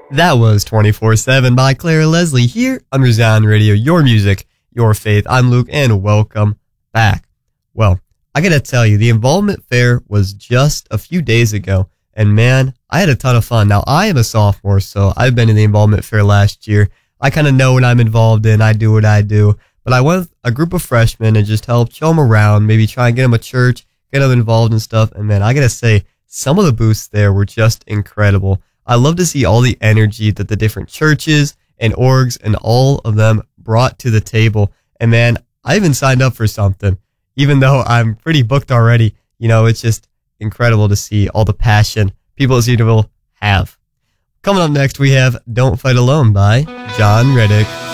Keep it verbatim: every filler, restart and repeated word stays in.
That was twenty-four seven by Clara Leslie here on Resound Radio, your music, your faith. I'm Luke, and welcome back. Well, I gotta tell you, the Involvement Fair was just a few days ago, and man, I had a ton of fun. Now, I am a sophomore, so I've been in the Involvement Fair last year. I kind of know what I'm involved in. I do what I do. But I went with a group of freshmen and just helped show them around, maybe try and get them a church, get them involved and stuff. And man, I gotta say, some of the booths there were just incredible. I love to see all the energy that the different churches and orgs and all of them brought to the table. And man, I even signed up for something, even though I'm pretty booked already. You know, it's just incredible to see all the passion people at Cedarville have. Coming up next, we have Don't Fight Alone by John Reddick.